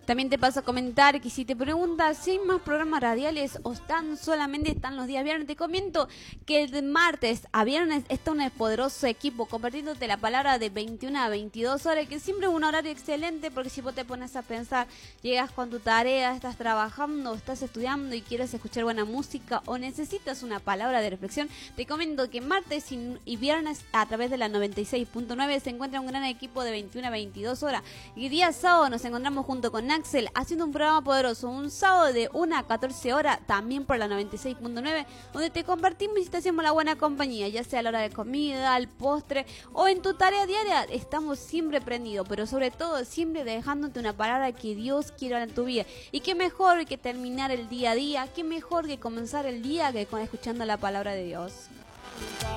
También te paso a comentar que si te preguntas si hay más programas radiales o solamente están los días viernes, te comento que el martes a viernes está un poderoso equipo compartiéndote la palabra de 21 a 22 horas, que siempre es un horario excelente porque si vos te pones a pensar, llegas con tu tarea, estás trabajando, estás estudiando y quieres escuchar buena música o necesitas una palabra de reflexión, te comento que martes y viernes a través de la 96.9 se encuentra un gran equipo de 21 a 22 horas y día sábado nos encontramos junto con Axel haciendo un programa poderoso un sábado de 1 a 14 horas también por la 96.9 donde te compartimos y te hacemos la buena compañía, ya sea a la hora de comida, al postre o en tu tarea diaria. Estamos siempre prendidos, pero sobre todo siempre dejándote una palabra que Dios quiera en tu vida. Y qué mejor que terminar el día a día, qué mejor que comenzar el día que con escuchando la palabra de Dios.